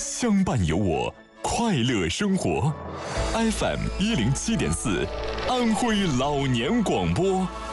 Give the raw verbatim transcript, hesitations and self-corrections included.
相伴有我，快乐生活。F M 一零七点四，安徽老年广播。